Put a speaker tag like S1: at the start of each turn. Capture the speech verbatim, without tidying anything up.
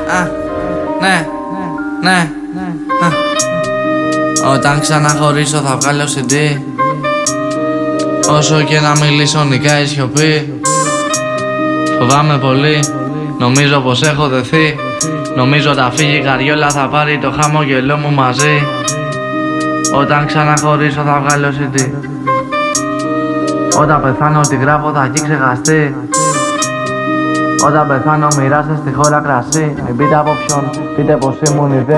S1: α, ναι, ναι, α. Όταν ξαναχωρίσω θα βγάλω σι ντι. Όσο και να μιλήσω νικάει η σιωπή. Φοβάμαι πολύ, νομίζω πως έχω δεθεί. Νομίζω θα φύγει η καριόλα, θα πάρει το χαμόγελό μου μαζί. Όταν ξαναχωρίσω θα βγάλω σι ντι. Όταν πεθάνω ό,τι γράφω θα έχει ξεχαστεί. Όταν πεθάνω μοιράστε στη χώρα κρασί. Μην πείτε από ποιον, πείτε πως ήμουν ιδέα.